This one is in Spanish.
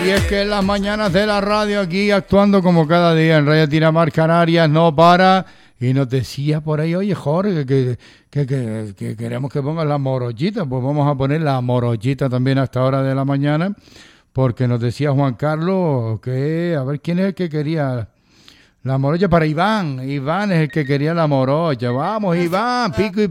Y es que en las mañanas de la radio aquí actuando como cada día en Radio Tiramar Canarias no para. Y nos decía por ahí, oye Jorge, que queremos que pongas la morochita. Pues vamos a poner la morochita también a esta hora de la mañana. Porque nos decía Juan Carlos que, a ver, ¿quién es el que quería la morocha? Para Iván. Iván es el que quería la morocha. Vamos, Iván, pico y